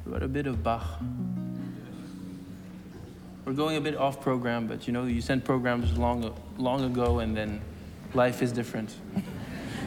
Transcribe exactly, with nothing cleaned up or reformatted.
What a bit of Bach. We're going a bit off program, but you know, you sent programs long, long ago, and then life is different.